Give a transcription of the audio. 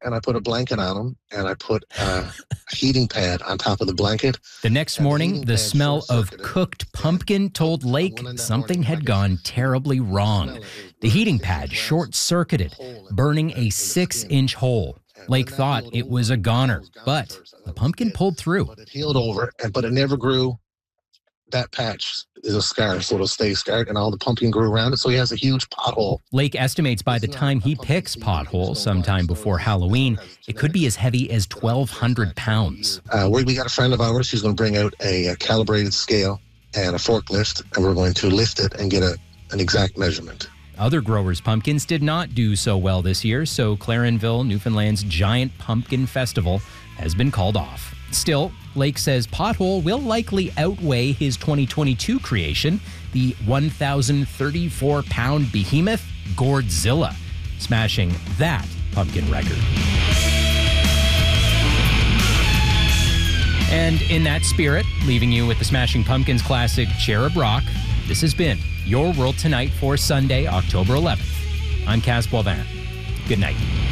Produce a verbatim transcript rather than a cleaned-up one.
and I put a blanket on them, and I put a heating pad on top of the blanket. The next morning, the smell of cooked pumpkin told Lake something had gone terribly wrong. The heating pad short-circuited, burning a six-inch hole. Lake thought it was a goner, but the pumpkin pulled through. But it healed over, and but it never grew. That patch is a scar, so it'll stay scarred, and all the pumpkin grew around it, so he has a huge pothole. Lake estimates by the time he picks potholes sometime before Halloween, it could be as heavy as twelve hundred pounds. Uh, we, we got a friend of ours. She's going to bring out a, a calibrated scale and a forklift, and we're going to lift it and get a, an exact measurement. Other growers' pumpkins did not do so well this year, so Clarenville, Newfoundland's giant pumpkin festival has been called off. Still, Lake says Pothole will likely outweigh his twenty twenty-two creation, the one thousand thirty-four pound behemoth Gourdzilla, smashing that pumpkin record. And in that spirit, leaving you with the Smashing Pumpkins classic Cherub Rock, this has been Your World Tonight for Sunday, October eleventh. I'm Cas Boivin. Good night.